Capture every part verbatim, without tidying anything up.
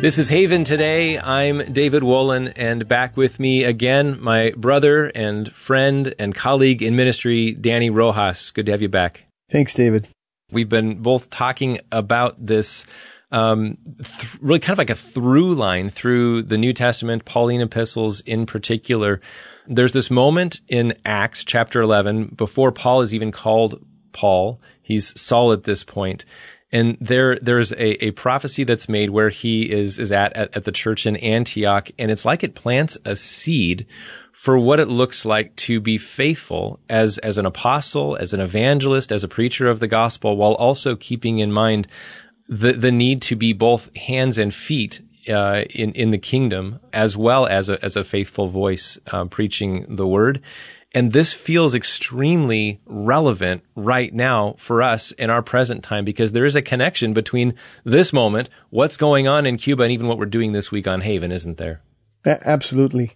This is Haven Today. I'm David Wolin, and back with me again, my brother and friend and colleague in ministry, Danny Rojas. Good to have you back. Thanks, David. We've been both talking about this um, th- really kind of like a through line through the New Testament, Pauline epistles in particular. There's this moment in Acts chapter eleven, before Paul is even called Paul. He's Saul at this point. And there, there's a, a prophecy that's made where he is, is at, at, at the church in Antioch. And it's like it plants a seed for what it looks like to be faithful as, as an apostle, as an evangelist, as a preacher of the gospel, while also keeping in mind the, the need to be both hands and feet, uh, in, in the kingdom, as well as a, as a faithful voice, uh, preaching the word. And this feels extremely relevant right now for us in our present time, because there is a connection between this moment, what's going on in Cuba, and even what we're doing this week on Haven, isn't there? Absolutely.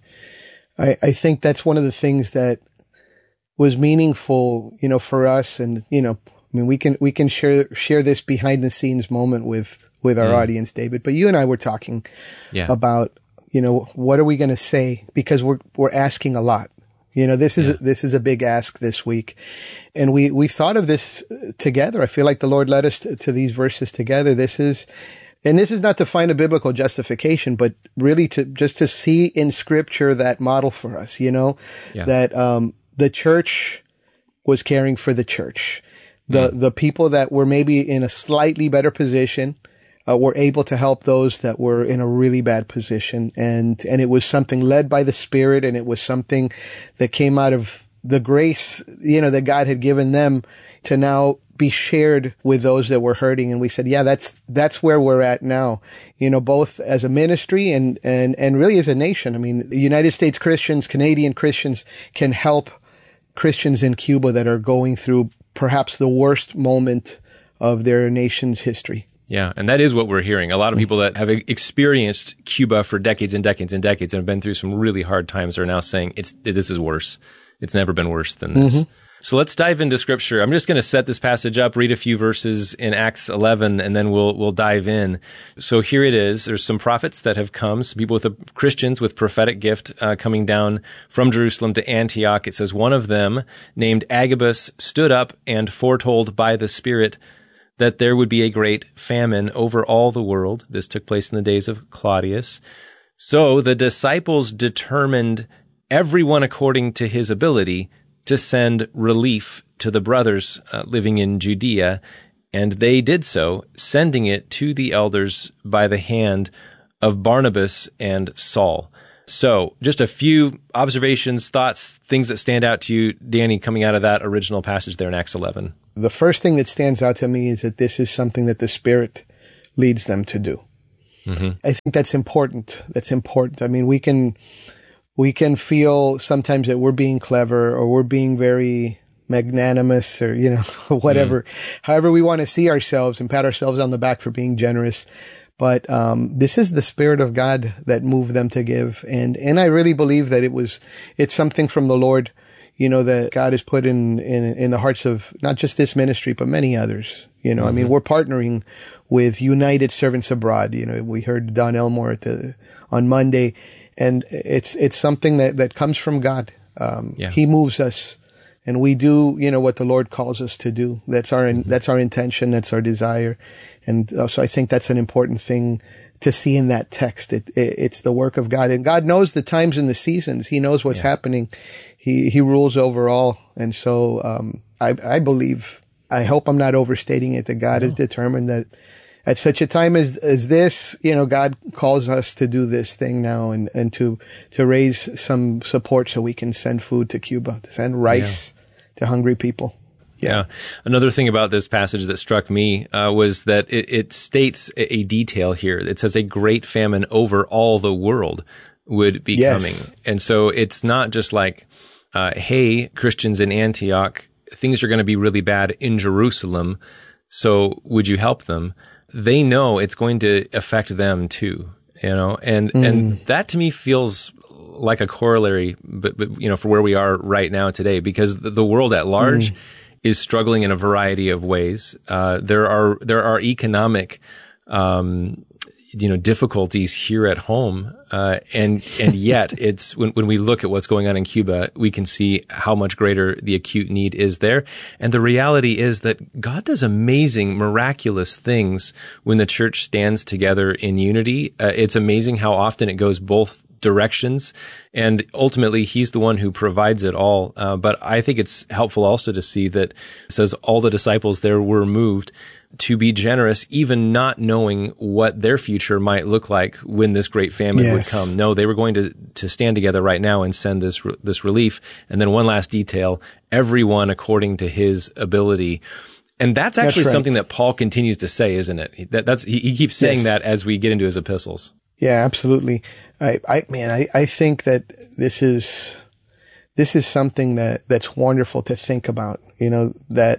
I, I think that's one of the things that was meaningful, you know, for us. And, you know, I mean, we can, we can share, share this behind the scenes moment with, with our mm. audience, David. But you and I were talking yeah. about, you know, what are we going to say? Because we're, we're asking a lot. You know, this is, yeah. this is a big ask this week. And we, we thought of this together. I feel like the Lord led us to, to these verses together. This is, and this is not to find a biblical justification, but really to, just to see in scripture that model for us, you know, yeah. that, um, the church was caring for the church. The, mm. the people that were maybe in a slightly better position, Uh, were able to help those that were in a really bad position. And, and it was something led by the Spirit, and it was something that came out of the grace, you know, that God had given them to now be shared with those that were hurting. And we said, yeah, that's, that's where we're at now, you know, both as a ministry and, and, and really as a nation. I mean, United States Christians, Canadian Christians can help Christians in Cuba that are going through perhaps the worst moment of their nation's history. Yeah, and that is what we're hearing. A lot of people that have experienced Cuba for decades and decades and decades and have been through some really hard times are now saying, "It's this is worse. It's never been worse than this." Mm-hmm. So let's dive into Scripture. I'm just going to set this passage up, read a few verses in Acts eleven, and then we'll we'll dive in. So here it is. There's some prophets that have come, some people with a, Christians with prophetic gift uh, coming down from Jerusalem to Antioch. It says, one of them, named Agabus, stood up and foretold by the Spirit that there would be a great famine over all the world. This took place in the days of Claudius. So the disciples determined, everyone according to his ability, to send relief to the brothers uh, living in Judea. And they did so, sending it to the elders by the hand of Barnabas and Saul. So just a few observations, thoughts, things that stand out to you, Danny, coming out of that original passage there in Acts eleven. The first thing that stands out to me is that this is something that the Spirit leads them to do. Mm-hmm. I think that's important. That's important. I mean, we can, we can feel sometimes that we're being clever or we're being very magnanimous or, you know, whatever, mm. however we want to see ourselves and pat ourselves on the back for being generous. But, um, this is the Spirit of God that moved them to give. And, and I really believe that it was, it's something from the Lord, you know, that God has put in, in, in the hearts of not just this ministry, but many others. You know, mm-hmm. I mean, we're partnering with United Servants Abroad. You know, we heard Don Elmore at the, on Monday, and it's, it's something that, that comes from God. Um, yeah. He moves us, and we do, you know, what the Lord calls us to do. That's our, mm-hmm. that's our intention. That's our desire. And uh, so I think that's an important thing to see in that text. It, it, it's the work of God, and God knows the times and the seasons. He knows what's yeah. happening. He, he rules over all. And so, um, I, I believe, I hope I'm not overstating it, that God no. is determined that at such a time as, as this, you know, God calls us to do this thing now and, and to, to raise some support so we can send food to Cuba, to send rice yeah. to hungry people. Yeah. yeah. Another thing about this passage that struck me uh, was that it, it states a, a detail here. It says a great famine over all the world would be yes. coming. And so it's not just like, uh, hey, Christians in Antioch, things are going to be really bad in Jerusalem, so would you help them? They know it's going to affect them too, you know, and, mm. and that to me feels like a corollary, but, but, you know, for where we are right now today, because the, the world at large mm. is struggling in a variety of ways. Uh, there are, there are economic, um, you know, difficulties here at home. Uh, and, and yet it's, when, when we look at what's going on in Cuba, we can see how much greater the acute need is there. And the reality is that God does amazing, miraculous things when the church stands together in unity. Uh, it's amazing how often it goes both directions, and ultimately he's the one who provides it all. Uh, but I think it's helpful also to see that it says all the disciples there were moved to be generous, even not knowing what their future might look like when this great famine yes. would come. No, they were going to, to stand together right now and send this, this relief. And then one last detail, everyone according to his ability. And that's actually that's right. something that Paul continues to say, isn't it? That, that's, he, he keeps saying yes. that as we get into his epistles. Yeah, absolutely. I, I, man, I, I think that this is, this is something that, that's wonderful to think about, you know, that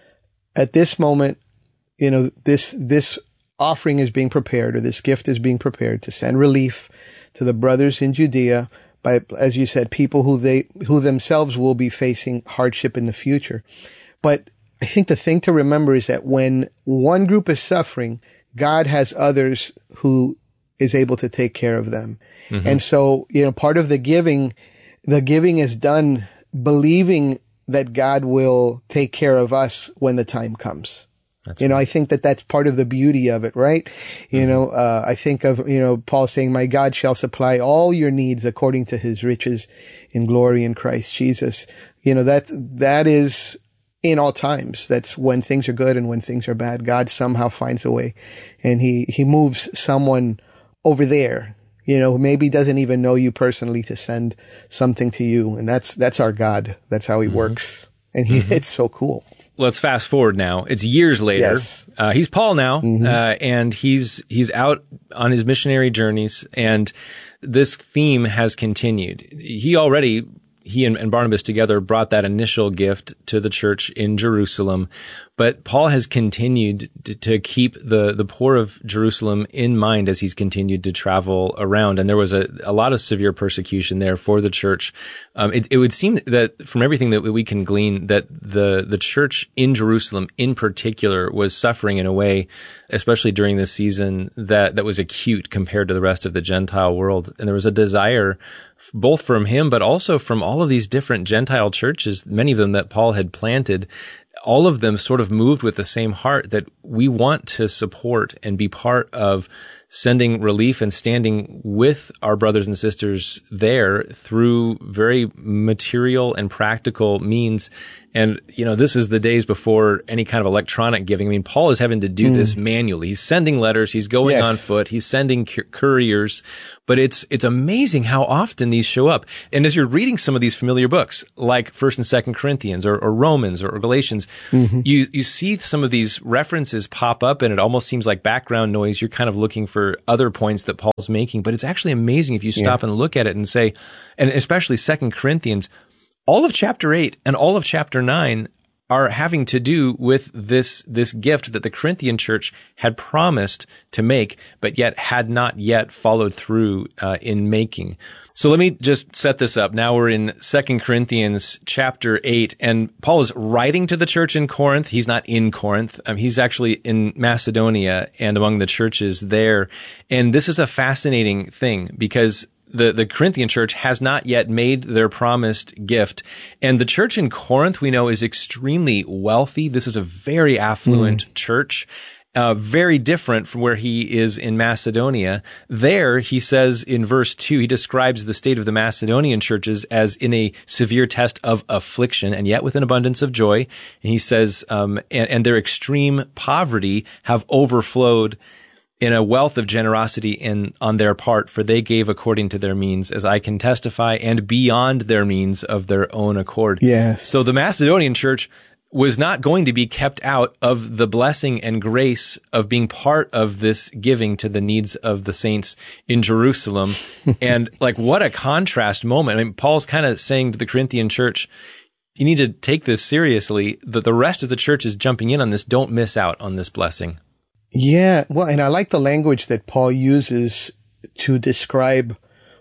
at this moment, you know, this, this offering is being prepared, or this gift is being prepared to send relief to the brothers in Judea by, as you said, people who they, who themselves will be facing hardship in the future. But I think the thing to remember is that when one group is suffering, God has others who is able to take care of them. Mm-hmm. And so, you know, part of the giving, the giving is done believing that God will take care of us when the time comes. That's you know, right. I think that that's part of the beauty of it, right? Mm-hmm. You know, uh, I think of, you know, Paul saying, my God shall supply all your needs according to his riches in glory in Christ Jesus. You know, that, that is in all times. That's when things are good and when things are bad. God somehow finds a way, and he, he moves someone over there, you know, who maybe doesn't even know you personally, to send something to you. And that's, that's our God. That's how he mm-hmm. works. And he, mm-hmm. it's so cool. Let's fast forward now. It's years later. Yes. Uh, he's Paul now, mm-hmm. uh, and he's he's out on his missionary journeys, and this theme has continued. He already, he and, and Barnabas together brought that initial gift to the church in Jerusalem, but Paul has continued to, to keep the, the poor of Jerusalem in mind as he's continued to travel around. And there was a, a lot of severe persecution there for the church. Um, it, it would seem that from everything that we can glean, that the, the church in Jerusalem in particular was suffering in a way, especially during this season, that, that was acute compared to the rest of the Gentile world. And there was a desire both from him, but also from all of these different Gentile churches, many of them that Paul had planted. All of them sort of moved with the same heart that we want to support and be part of sending relief and standing with our brothers and sisters there through very material and practical means. And, you know, this is the days before any kind of electronic giving. I mean, Paul is having to do mm. this manually. He's sending letters. He's going yes. on foot. He's sending cur- couriers. But it's, it's amazing how often these show up. And as you're reading some of these familiar books, like First and Second Corinthians or, or Romans or, or Galatians, mm-hmm. you, you see some of these references pop up, and it almost seems like background noise. You're kind of looking for other points that Paul's making. But it's actually amazing if you stop yeah. and look at it and say, and especially Second Corinthians, all of chapter eight and all of chapter nine are having to do with this, this gift that the Corinthian church had promised to make, but yet had not yet followed through uh, in making. So let me just set this up. Now we're in Second Corinthians chapter eight, and Paul is writing to the church in Corinth. He's not in Corinth. Um, he's actually in Macedonia and among the churches there. And this is a fascinating thing because The, the Corinthian church has not yet made their promised gift. And the church in Corinth, we know, is extremely wealthy. This is a very affluent mm. church, uh, very different from where he is in Macedonia. There, he says in verse two, he describes the state of the Macedonian churches as in a severe test of affliction, and yet with an abundance of joy. And he says, um, and, and their extreme poverty have overflowed in a wealth of generosity in on their part, for they gave according to their means, as I can testify, and beyond their means of their own accord. Yes. So the Macedonian church was not going to be kept out of the blessing and grace of being part of this giving to the needs of the saints in Jerusalem. And like, what a contrast moment. I mean, Paul's kind of saying to the Corinthian church, you need to take this seriously. The, the rest of the church is jumping in on this. Don't miss out on this blessing. Yeah, well, and I like the language that Paul uses to describe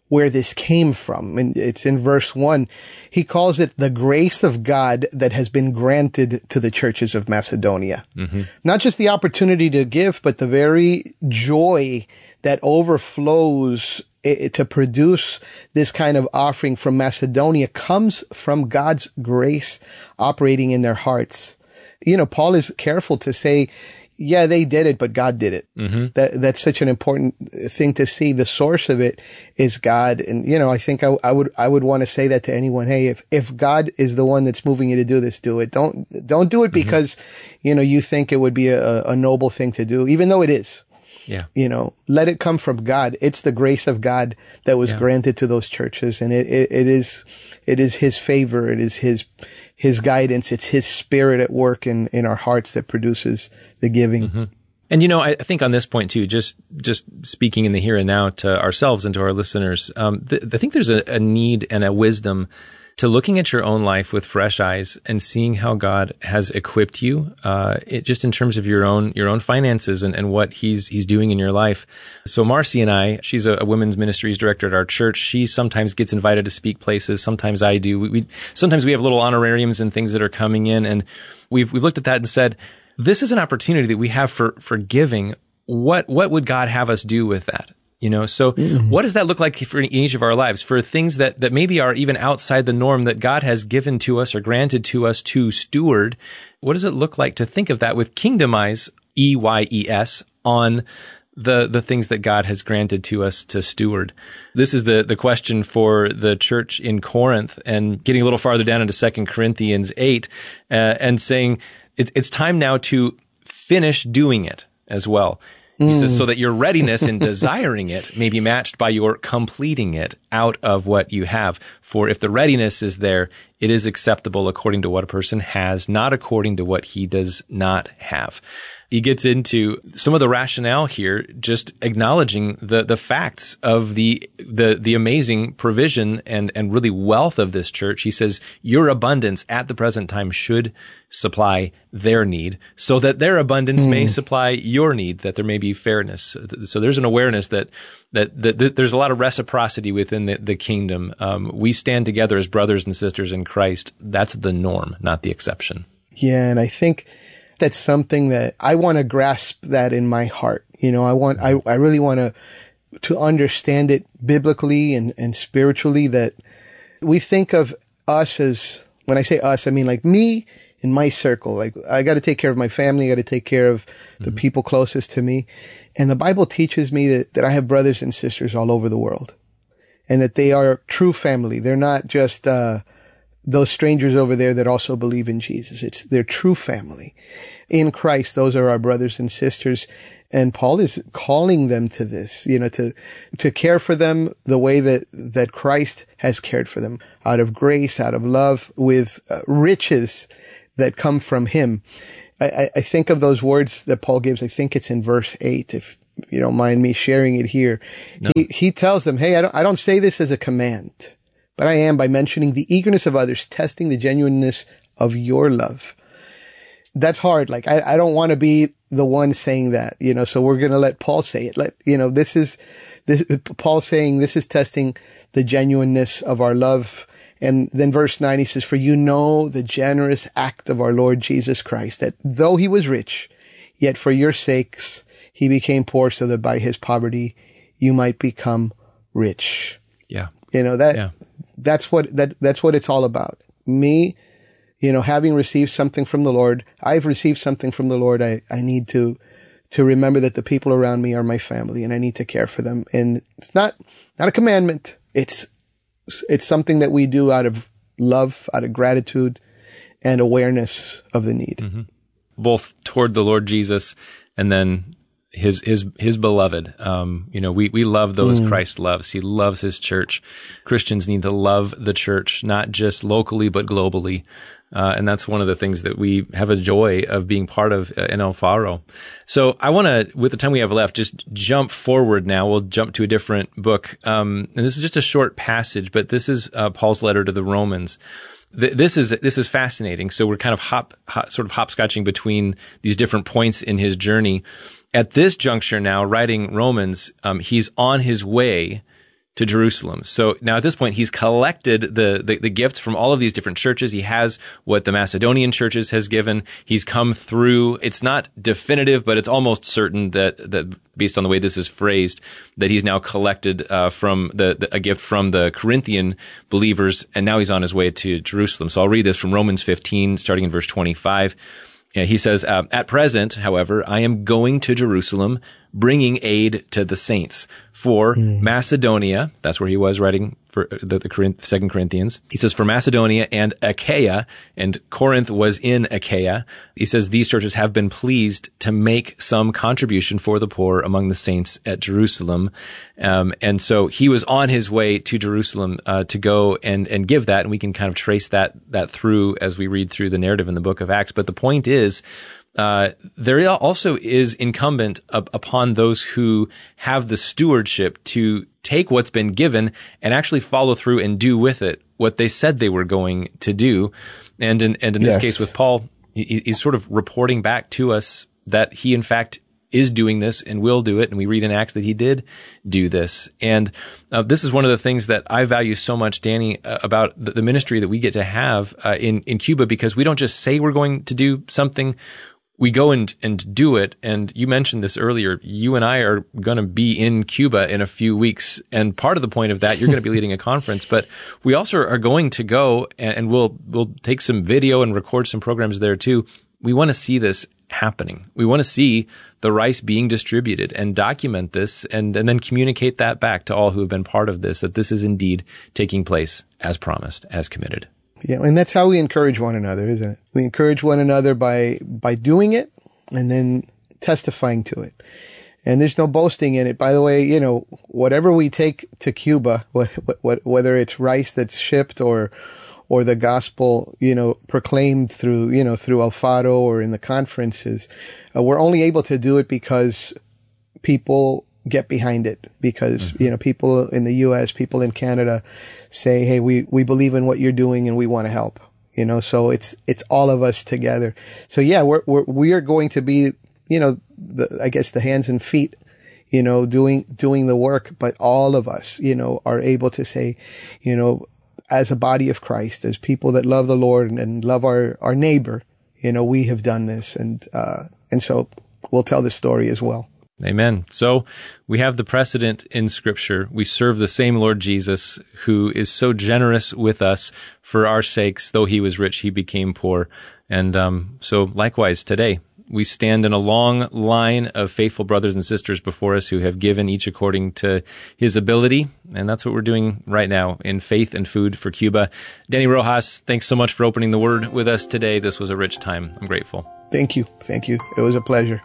where this came from. And it's in verse one. He calls it the grace of God that has been granted to the churches of Macedonia. Mm-hmm. Not just the opportunity to give, but the very joy that overflows it, to produce this kind of offering from Macedonia comes from God's grace operating in their hearts. You know, Paul is careful to say, yeah, they did it, but God did it. Mm-hmm. That, that's such an important thing to see. The source of it is God. And, you know, I think I, I would, I would want to say that to anyone. Hey, if, if God is the one that's moving you to do this, do it. Don't, don't do it because, mm-hmm. you know, you think it would be a, a noble thing to do, even though it is. Yeah. You know, let it come from God. It's the grace of God that was yeah. granted to those churches. And it, it, it is, it is his favor. It is his, his guidance. It's his spirit at work in, in our hearts that produces the giving. Mm-hmm. And, you know, I think on this point too, just, just speaking in the here and now to ourselves and to our listeners, um, th- I think there's a, a need and a wisdom to looking at your own life with fresh eyes and seeing how God has equipped you, uh, it, just in terms of your own, your own finances and, and what he's, he's doing in your life. So Marcy and I, she's a, a women's ministries director at our church. She sometimes gets invited to speak places. Sometimes I do. We, we, sometimes we have little honorariums and things that are coming in. And we've, we've looked at that and said, this is an opportunity that we have for, for giving. What, what would God have us do with that? You know, so mm-hmm. what does that look like for each of our lives, for things that, that maybe are even outside the norm that God has given to us or granted to us to steward? What does it look like to think of that with kingdom eyes, E Y E S, on the, the things that God has granted to us to steward? This is the, the question for the church in Corinth, and getting a little farther down into Second Corinthians eight, uh, and saying it, it's time now to finish doing it as well. He says, so that your readiness in desiring it may be matched by your completing it out of what you have. For if the readiness is there, it is acceptable according to what a person has, not according to what he does not have. He gets into some of the rationale here, just acknowledging the, the facts of the, the, the amazing provision and, and really wealth of this church. He says, your abundance at the present time should supply their need, so that their abundance mm. may supply your need, that there may be fairness. So there's an awareness that, that, that, that there's a lot of reciprocity within the, the kingdom. Um, we stand together as brothers and sisters in Christ. That's the norm, not the exception. Yeah. And I think that's something that I want to grasp that in my heart. You know, I want, I, I really want to, to understand it biblically and, and spiritually, that we think of us as, when I say us, I mean like me in my circle. Like I got to take care of my family. I got to take care of the mm-hmm. people closest to me. And the Bible teaches me that, that I have brothers and sisters all over the world, and that they are true family. They're not just, uh, those strangers over there that also believe in Jesus. It's their true family in Christ. Those are our brothers and sisters. And Paul is calling them to this, you know, to, to care for them the way that, that Christ has cared for them, out of grace, out of love, with uh, riches that come from him. I, I think of those words that Paul gives. I think it's in verse eight, if you don't mind me sharing it here. No. He, he tells them, hey, I don't, I don't say this as a command, but I am by mentioning the eagerness of others, testing the genuineness of your love. That's hard. Like, I, I don't want to be the one saying that, you know, so we're going to let Paul say it. Let, you know, this is, this, Paul saying this is testing the genuineness of our love. And then verse nine, he says, for you know the generous act of our Lord Jesus Christ, that though he was rich, yet for your sakes he became poor, so that by his poverty you might become rich. Yeah. You know, that, yeah. that's what, that, that's what it's all about. Me, you know, having received something from the Lord, I've received something from the Lord. I, I need to, to remember that the people around me are my family, and I need to care for them. And it's not, not a commandment. It's, it's something that we do out of love, out of gratitude, and awareness of the need. Mm-hmm. Both toward the Lord Jesus and then his, his, his beloved. Um, you know, we, we love those mm. Christ loves. He loves his church. Christians need to love the church, not just locally, but globally. Uh, and that's one of the things that we have a joy of being part of uh, in El Faro. So I want to, with the time we have left, just jump forward now. We'll jump to a different book. Um, and this is just a short passage, but this is uh, Paul's letter to the Romans. Th- this is this is fascinating. So we're kind of hop, hop sort of hopscotching between these different points in his journey. At this juncture now, writing Romans, um, he's on his way to Jerusalem. So now at this point, he's collected the, the, the gifts from all of these different churches. He has what the Macedonian churches has given. He's come through. It's not definitive, but it's almost certain that, that based on the way this is phrased, that he's now collected uh, from the, the a gift from the Corinthian believers, and now he's on his way to Jerusalem. So I'll read this from Romans fifteen, starting in verse twenty-five. Yeah, he says, uh, at present, however, I am going to Jerusalem, bringing aid to the saints. For mm. Macedonia, that's where he was writing for the, the Corinth, Second Corinthians. He says, for Macedonia and Achaia, and Corinth was in Achaia. He says, these churches have been pleased to make some contribution for the poor among the saints at Jerusalem. Um, and so he was on his way to Jerusalem uh, to go and, and give that, and we can kind of trace that that through as we read through the narrative in the book of Acts. But the point is, Uh, there also is incumbent up upon those who have the stewardship to take what's been given and actually follow through and do with it what they said they were going to do. And in, and in this yes. case with Paul, he, he's sort of reporting back to us that he, in fact, is doing this and will do it. And we read in Acts that he did do this. And uh, this is one of the things that I value so much, Danny, uh, about the, the ministry that we get to have uh, in, in Cuba, because we don't just say we're going to do something. We go and, and do it. And you mentioned this earlier. You and I are going to be in Cuba in a few weeks. And part of the point of that, you're going to be leading a conference, but we also are going to go and, and we'll, we'll take some video and record some programs there too. We want to see this happening. We want to see the rice being distributed and document this and, and then communicate that back to all who have been part of this, that this is indeed taking place as promised, as committed. Yeah, and that's how we encourage one another, isn't it? We encourage one another by by doing it and then testifying to it. And there's no boasting in it. By the way, you know, whatever we take to Cuba, what, what, whether it's rice that's shipped or or the gospel, you know, proclaimed through, you know, through Alfaro or in the conferences, uh, we're only able to do it because people get behind it, because, mm-hmm. you know, people in the U S, people in Canada say, hey, we, we believe in what you're doing and we want to help, you know, so it's, it's all of us together. So yeah, we're, we're, we are going to be, you know, the, I guess the hands and feet, you know, doing, doing the work, but all of us, you know, are able to say, you know, as a body of Christ, as people that love the Lord and, and love our, our neighbor, you know, we have done this. And, uh, and so we'll tell the story as well. Amen. So we have the precedent in Scripture. We serve the same Lord Jesus, who is so generous with us for our sakes. Though he was rich, he became poor. And um, so likewise today, we stand in a long line of faithful brothers and sisters before us who have given each according to his ability. And that's what we're doing right now in Faith and Food for Cuba. Danny Rojas, thanks so much for opening the Word with us today. This was a rich time. I'm grateful. Thank you. Thank you. It was a pleasure.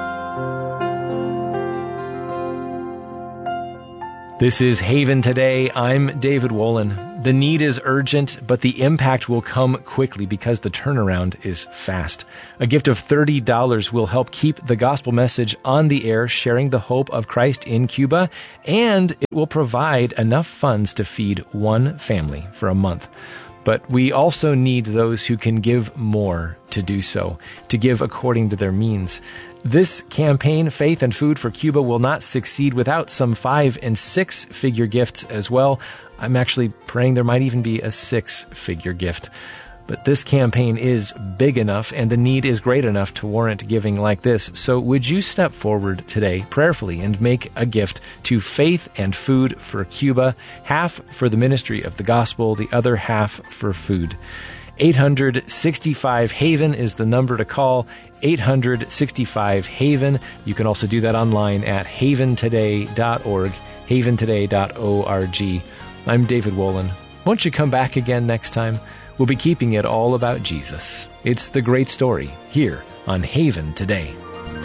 This is Haven Today. I'm David Wolin. The need is urgent, but the impact will come quickly because the turnaround is fast. A gift of thirty dollars will help keep the gospel message on the air, sharing the hope of Christ in Cuba, and it will provide enough funds to feed one family for a month. But we also need those who can give more to do so, to give according to their means. This campaign, Faith and Food for Cuba, will not succeed without some five and six-figure gifts as well. I'm actually praying there might even be a six-figure gift. But this campaign is big enough and the need is great enough to warrant giving like this. So would you step forward today prayerfully and make a gift to Faith and Food for Cuba, half for the ministry of the gospel, the other half for food. eight hundred sixty-five HAVEN is the number to call, eight hundred sixty-five HAVEN. You can also do that online at haven today dot org, haven today dot org. I'm David Wolin. Won't you come back again next time? We'll be keeping it all about Jesus. It's the great story here on Haven Today.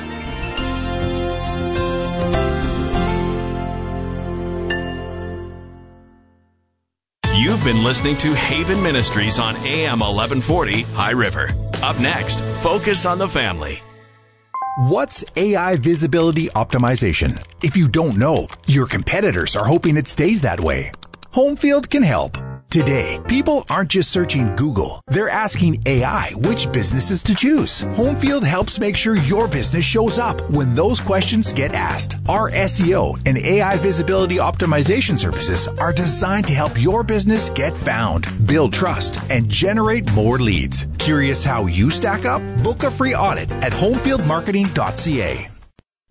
You've been listening to Haven Ministries on A M eleven forty High River. Up next, Focus on the Family. What's A I visibility optimization? If you don't know, your competitors are hoping it stays that way. Homefield can help. Today, people aren't just searching Google. They're asking A I which businesses to choose. Homefield helps make sure your business shows up when those questions get asked. Our S E O and A I visibility optimization services are designed to help your business get found, build trust, and generate more leads. Curious how you stack up? Book a free audit at homefield marketing dot c a.